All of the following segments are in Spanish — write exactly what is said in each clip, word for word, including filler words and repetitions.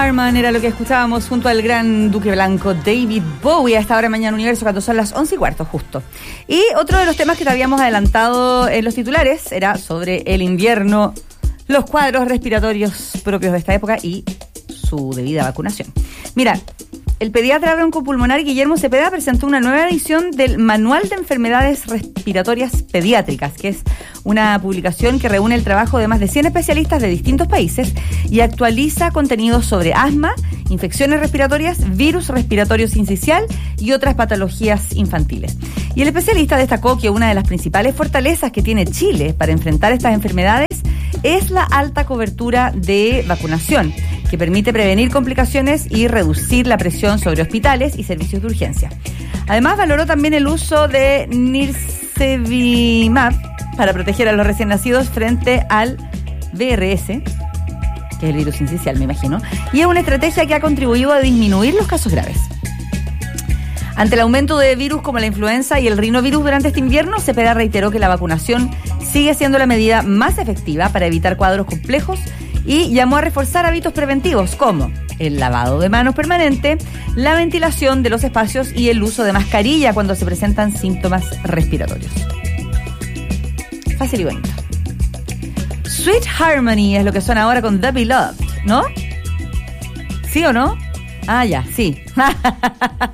Harman era lo que escuchábamos junto al gran duque blanco David Bowie a esta hora Mañana Universo, cuando son las once y cuarto justo. Y otro de los temas que te habíamos adelantado en los titulares era sobre el invierno, los cuadros respiratorios propios de esta época y su debida vacunación. Mira, el pediatra broncopulmonar Guillermo Cepeda presentó una nueva edición del Manual de Enfermedades Respiratorias Pediátricas, que es una publicación que reúne el trabajo de más de cien especialistas de distintos países y actualiza contenidos sobre asma, infecciones respiratorias, virus respiratorio sincicial y otras patologías infantiles. Y el especialista destacó que una de las principales fortalezas que tiene Chile para enfrentar estas enfermedades es la alta cobertura de vacunación, que permite prevenir complicaciones y reducir la presión sobre hospitales y servicios de urgencia. Además, valoró también el uso de Nirsevimab para proteger a los recién nacidos frente al V R S, que es el virus sincicial, me imagino, y es una estrategia que ha contribuido a disminuir los casos graves. Ante el aumento de virus como la influenza y el rinovirus durante este invierno, Cepeda reiteró que la vacunación sigue siendo la medida más efectiva para evitar cuadros complejos y llamó a reforzar hábitos preventivos como el lavado de manos permanente, la ventilación de los espacios y el uso de mascarilla cuando se presentan síntomas respiratorios. Fácil y bonito. Sweet Harmony es lo que suena ahora con The Beloved, ¿no? ¿Sí o no? Ah, ya, sí.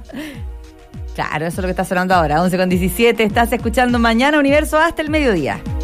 Claro, eso es lo que está sonando ahora. once con diecisiete, estás escuchando Mañana Universo hasta el mediodía.